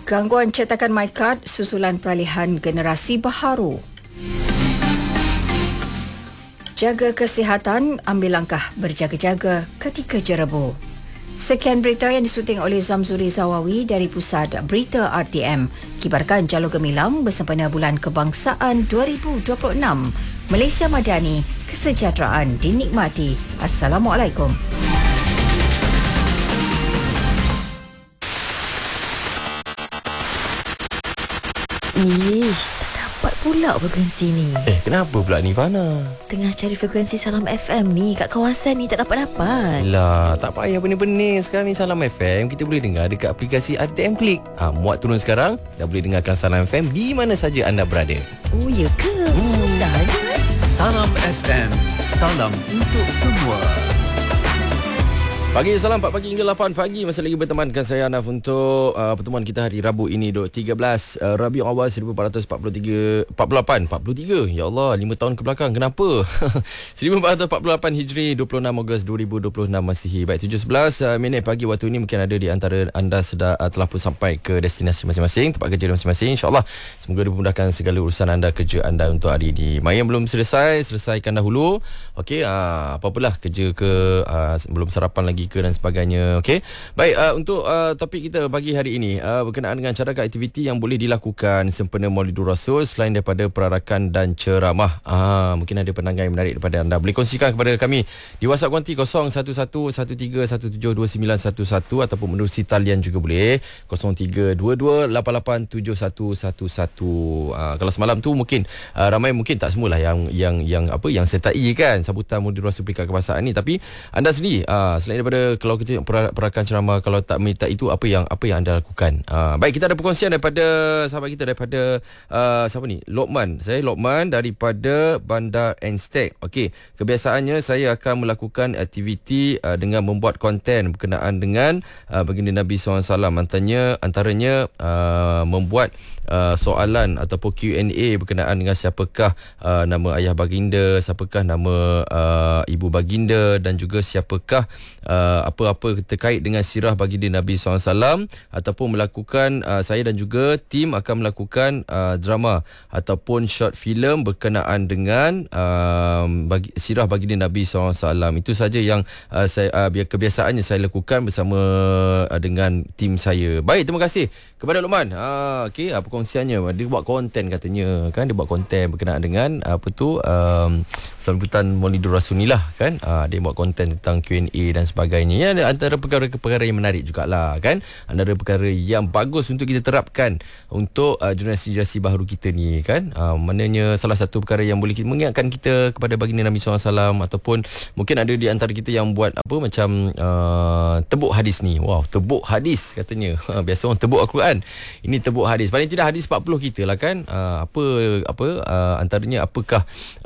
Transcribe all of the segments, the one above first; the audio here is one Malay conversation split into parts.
Gangguan cetakan MyCard susulan peralihan generasi baharu. Jaga kesihatan, ambil langkah berjaga-jaga ketika jerebu. Sekian berita yang disunting oleh Zamzuri Zawawi dari Pusat Berita RTM. Kibarkan Jalur Gemilang bersempena Bulan Kebangsaan 2026. Malaysia Madani, kesejahteraan dinikmati. Assalamualaikum. Ish, tak dapat pula frekuensi ni. Kenapa pula ni Fana? Tengah cari frekuensi Salam FM ni kat kawasan ni tak dapat-dapat. Lah, tak payah benih-benih. Sekarang ni Salam FM kita boleh dengar dekat aplikasi RTM Klik. Muat turun sekarang, dah boleh dengarkan Salam FM di mana saja anda berada. Oh, ya ke? Dah je. Salam FM, salam untuk semua. Pagi, salam 4 pagi hingga 8 pagi. Masih lagi bertemankan saya Anaf untuk pertemuan kita hari Rabu ini 13 Rabiul Awal 1443. Ya Allah, 5 tahun ke belakang. Kenapa? 1448 Hijri, 26 Ogos 2026 Masihi. Baik, 7:11 minit pagi waktu ini. Mungkin ada di antara anda telah pun sampai ke destinasi masing-masing, tempat kerja masing-masing. InsyaAllah semoga dimudahkan segala urusan anda, kerja anda untuk hari ini. Mai yang belum selesaikan dahulu. Okey, apa-apalah kerja ke, belum sarapan lagi ke dan sebagainya. Okey. Baik, untuk topik kita pagi hari ini berkenaan dengan cara aktiviti yang boleh dilakukan sempena Maulidur Rasul selain daripada perarakan dan ceramah. Mungkin ada pandangan yang menarik daripada anda. Boleh kongsikan kepada kami di WhatsApp konti 0111131711 ataupun menerusi talian juga boleh 0322887111. Kalau semalam tu mungkin ramai, mungkin tak semualah yang sertai kan sambutan Maulidur Rasul Peringkat Kebangsaan ni, tapi anda sendiri selain daripada kalau kita perakan ceramah, kalau tak minta itu, apa yang anda lakukan? Baik, kita ada perkongsian daripada sahabat kita, daripada siapa ni? Lokman. Saya Lokman daripada Bandar Enstek. Okey, kebiasaannya saya akan melakukan aktiviti dengan membuat konten berkenaan dengan baginda Nabi SAW. Antaranya membuat soalan ataupun Q&A berkenaan dengan siapakah nama ayah baginda, siapakah nama ibu baginda, dan juga siapakah apa-apa terkait dengan sirah baginda Nabi SAW, ataupun melakukan saya dan juga tim akan melakukan drama ataupun short film berkenaan dengan sirah baginda Nabi SAW. Itu saja yang kebiasaannya saya lakukan bersama dengan tim saya. Baik, terima kasih kepada Luqman. Okey, perkongsiannya dia buat konten katanya kan, dia buat konten berkenaan dengan sambutan Maulidur Rasul ni lah kan. Dia buat konten tentang Q&A dan sebagainya. Ya, antara perkara-perkara yang menarik jugalah kan. Antara perkara yang bagus untuk kita terapkan untuk generasi-generasi baharu kita ni kan. Maknanya salah satu perkara yang boleh mengingatkan kita kepada baginda Nabi SAW, ataupun mungkin ada di antara kita yang buat macam tebuk hadis ni. Wow, tebuk hadis katanya. Biasa orang tebuk Al-Quran. Ini tebuk hadis. Paling tidak hadis 40 kita lah kan. Antaranya apakah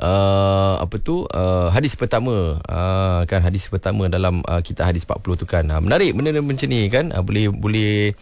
hadis pertama kan, hadis pertama dalam kitab hadis 40 tu kan. Menarik benda macam ni kan. Boleh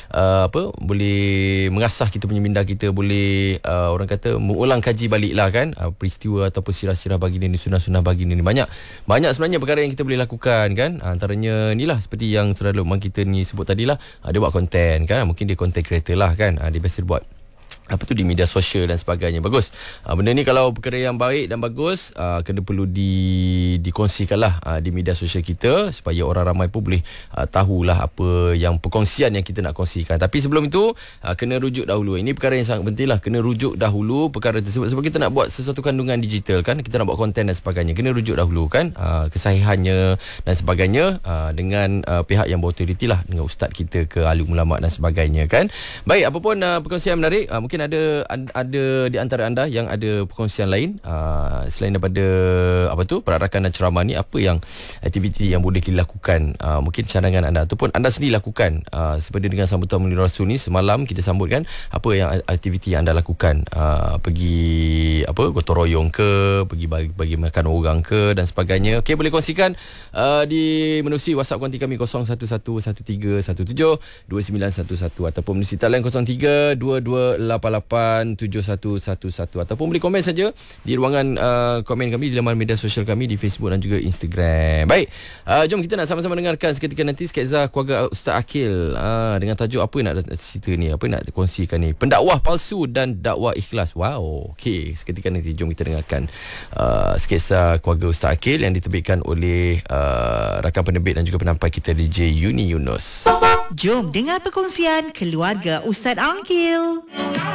mengasah kita punya minda kita, boleh orang kata mengulang kaji balik lah kan, peristiwa ataupun sirah-sirah baginda ni, sunah-sunah baginda ni. Banyak sebenarnya perkara yang kita boleh lakukan kan. Antaranya inilah seperti yang selalu kita ni sebut tadilah, dia buat konten kan. Mungkin dia content creator lah kan. Dia biasa buat di media sosial dan sebagainya. Bagus. Benda ni kalau perkara yang baik dan bagus, kena perlu dikongsikanlah di media sosial kita, supaya orang ramai pun boleh tahulah apa yang perkongsian yang kita nak kongsikan. Tapi sebelum itu kena rujuk dahulu. Ini perkara yang sangat penting lah. Kena rujuk dahulu perkara tersebut. Sebab kita nak buat sesuatu kandungan digital kan, kita nak buat konten dan sebagainya, kena rujuk dahulu kan kesahihannya dan sebagainya dengan pihak yang berautoriti lah, dengan ustaz kita ke, alim ulama dan sebagainya kan. Baik, apapun perkongsian menarik, mungkin ada di antara anda yang ada perkongsian lain selain daripada perarakan dan ceramah ni. Apa yang aktiviti yang boleh dilakukan, mungkin cadangan anda ataupun anda sendiri lakukan seperti dengan sambutan Maulidur Rasul ni semalam kita sambut kan. Apa yang aktiviti yang anda lakukan, pergi gotong royong ke, pergi bagi makan orang ke dan sebagainya. Okey, boleh kongsikan di menerusi WhatsApp konti kami 0111317291 ataupun menerusi talian 032288 037710887111 ataupun boleh komen saja di ruangan komen kami di laman media sosial kami di Facebook dan juga Instagram. Baik, jom kita nak sama-sama dengarkan seketika nanti sketsa keluarga Ustaz Akil dengan tajuk apa nak cerita ni, apa nak kongsikan ni, pendakwah palsu dan dakwah ikhlas. Wow, okey, seketika nanti jom kita dengarkan sketsa keluarga Ustaz Akil yang diterbitkan oleh rakan penerbit dan juga penampai kita DJ Yuni Yunus. Jom dengar perkongsian keluarga Ustaz Akil.